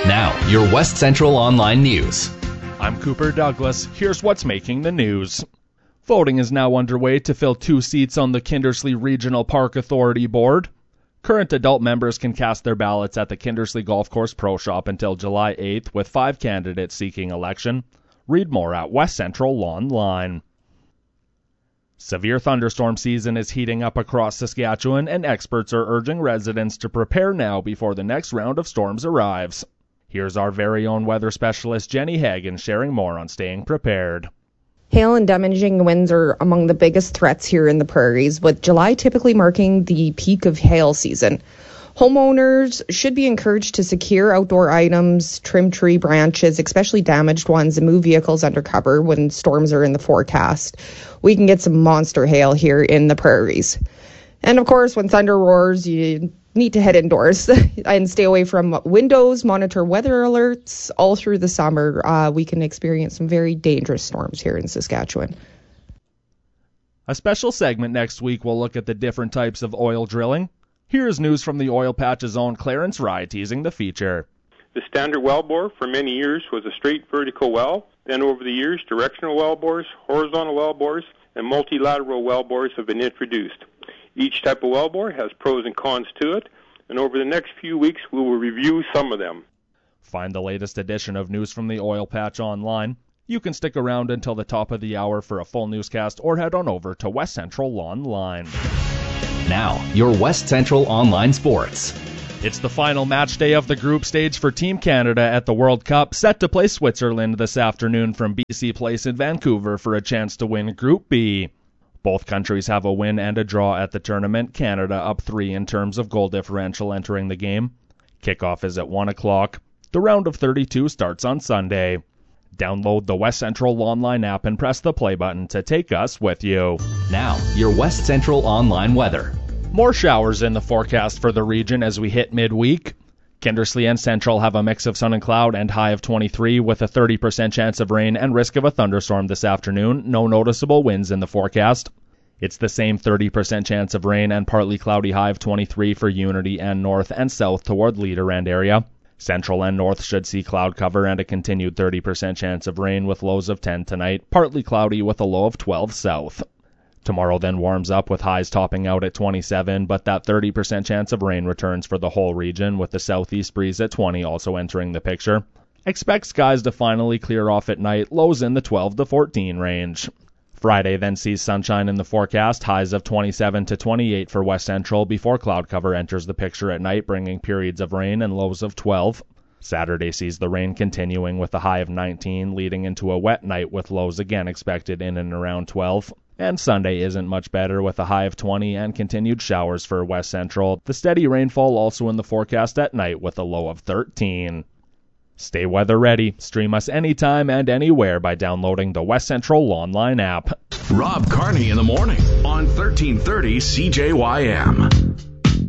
Now, your West Central Online News. I'm Cooper Douglas. Here's what's making the news. Voting is now underway to fill 2 seats on the Kindersley Regional Park Authority Board. Current adult members can cast their ballots at the Kindersley Golf Course Pro Shop until July 8th, with 5 candidates seeking election. Read more at West Central Online. Severe thunderstorm season is heating up across Saskatchewan, and experts are urging residents to prepare now before the next round of storms arrives. Here's our very own weather specialist, Jenny Hagan, sharing more on staying prepared. Hail and damaging winds are among the biggest threats here in the prairies, with July typically marking the peak of hail season. Homeowners should be encouraged to secure outdoor items, trim tree branches, especially damaged ones, and move vehicles under cover when storms are in the forecast. We can get some monster hail here in the prairies. And of course, when thunder roars, you need to head indoors and stay away from windows, monitor weather alerts. All through the summer, we can experience some very dangerous storms here in Saskatchewan. A special segment next week will look at the different types of oil drilling. Here's news from the Oil Patch's own Clarence Rye teasing the feature. The standard wellbore for many years was a straight vertical well. Then over the years, directional wellbores, horizontal wellbores, and multilateral wellbores have been introduced. Each type of wellbore has pros and cons to it, and over the next few weeks we will review some of them. Find the latest edition of News from the Oil Patch online. You can stick around until the top of the hour for a full newscast, or head on over to West Central Online. Now, your West Central Online Sports. It's the final match day of the group stage for Team Canada at the World Cup, set to play Switzerland this afternoon from BC Place in Vancouver for a chance to win Group B. Both countries have a win and a draw at the tournament, Canada up 3 in terms of goal differential entering the game. Kickoff is at 1 o'clock. The round of 32 starts on Sunday. Download the West Central Online app and press the play button to take us with you. Now, your West Central Online weather. More showers in the forecast for the region as we hit midweek. Kindersley and Central have a mix of sun and cloud and high of 23 with a 30% chance of rain and risk of a thunderstorm this afternoon. No noticeable winds in the forecast. It's the same 30% chance of rain and partly cloudy high of 23 for Unity and north and south toward Leader End area. Central and north should see cloud cover and a continued 30% chance of rain with lows of 10 tonight, partly cloudy with a low of 12 south. Tomorrow then warms up with highs topping out at 27, but that 30% chance of rain returns for the whole region with the southeast breeze at 20 also entering the picture. Expect skies to finally clear off at night, lows in the 12 to 14 range. Friday then sees sunshine in the forecast, highs of 27 to 28 for West Central before cloud cover enters the picture at night, bringing periods of rain and lows of 12. Saturday sees the rain continuing with a high of 19, leading into a wet night with lows again expected in and around 12. And Sunday isn't much better with a high of 20 and continued showers for West Central. The steady rainfall also in the forecast at night with a low of 13. Stay weather ready. Stream us anytime and anywhere by downloading the West Central Online app. Rob Carney in the morning on 1330 CJYM.